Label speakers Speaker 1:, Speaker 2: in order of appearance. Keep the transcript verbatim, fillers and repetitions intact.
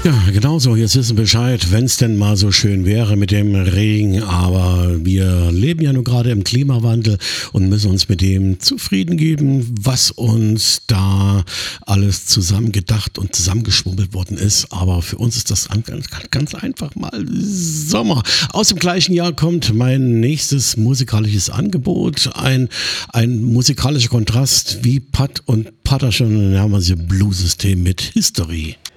Speaker 1: Ja, genau so. Jetzt wissen wir Bescheid, wenn es denn mal so schön wäre mit dem Regen. Aber wir leben ja nur gerade im Klimawandel und müssen uns mit dem zufrieden geben, was uns da alles zusammengedacht und zusammengeschwummelt worden ist. Aber für uns ist das ganz, ganz einfach mal Sommer. Aus dem gleichen Jahr kommt mein nächstes musikalisches Angebot. Ein, ein musikalischer Kontrast wie Pat und Patter schon. Dann haben wir das Blues-System mit History.